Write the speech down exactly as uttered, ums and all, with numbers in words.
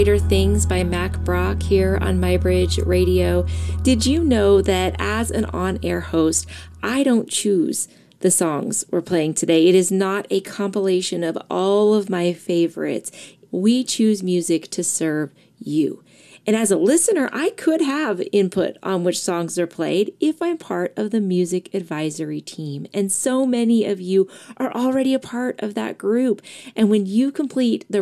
Greater Things by Mac Brock here on MyBridge Radio. Did you know that as an on-air host, I don't choose the songs we're playing today? It is not a compilation of all of my favorites. We choose music to serve you. And as a listener, I could have input on which songs are played if I'm part of the music advisory team. And so many of you are already a part of that group. And when you complete the